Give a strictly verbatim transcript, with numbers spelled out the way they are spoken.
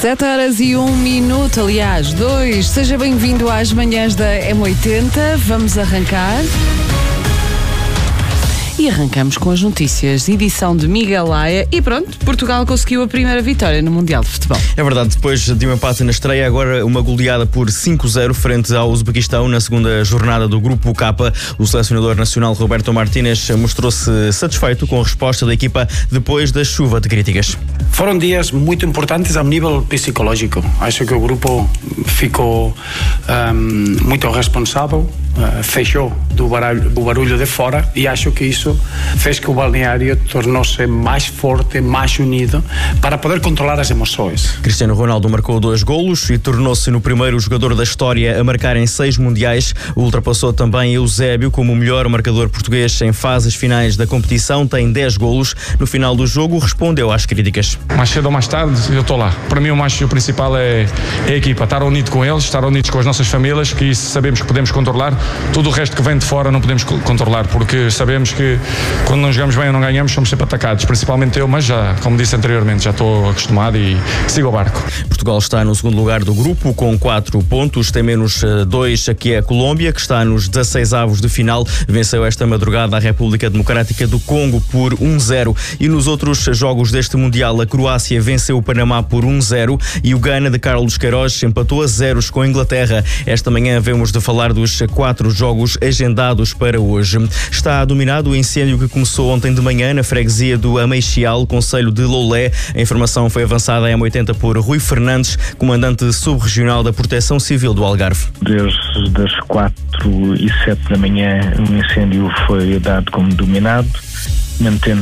Sete horas e um minuto, aliás, dois. Seja bem-vindo às manhãs da M oitenta. Vamos arrancar. E arrancamos com as notícias, edição de Miguel Laia. E pronto, Portugal conseguiu a primeira vitória no Mundial de Futebol. É verdade, depois de um empate na estreia, agora uma goleada por cinco a zero frente ao Uzbequistão na segunda jornada do Grupo K. O selecionador nacional Roberto Martínez mostrou-se satisfeito com a resposta da equipa depois da chuva de críticas. Foram dias muito importantes a nível psicológico. Acho que o grupo ficou um, muito responsável, uh, fechou do barulho, do barulho de fora, e acho que isso fez que o balneário tornou-se mais forte, mais unido, para poder controlar as emoções. Cristiano Ronaldo marcou dois golos e tornou-se no primeiro jogador da história a marcar em seis mundiais. Ultrapassou também Eusébio como o melhor marcador português em fases finais da competição. Tem dez golos. No final do jogo respondeu às críticas. Mais cedo ou mais tarde eu estou lá. Para mim o mais o principal é, é a equipa, estar unido com eles, estar unidos com as nossas famílias, que isso sabemos que podemos controlar. Tudo o resto que vem de fora não podemos controlar, porque sabemos que quando não jogamos bem ou não ganhamos somos sempre atacados, principalmente eu, mas já, como disse anteriormente, já estou acostumado e sigo o barco. Portugal está no segundo lugar do grupo com quatro pontos, tem menos dois aqui é a Colômbia, que está nos dezasseis avos de final, venceu esta madrugada a República Democrática do Congo por um a zero, e nos outros jogos deste Mundial a Croácia venceu o Panamá por um a zero e o Ghana de Carlos Queiroz empatou a zeros com a Inglaterra. Esta manhã vemos de falar dos quatro jogos agendados para hoje. Está dominado o incêndio que começou ontem de manhã na freguesia do Ameixial, concelho de Loulé. A informação foi avançada em M oitenta por Rui Fernandes, comandante subregional da Proteção Civil do Algarve. Desde as quatro e sete da manhã o incêndio foi dado como dominado, mantendo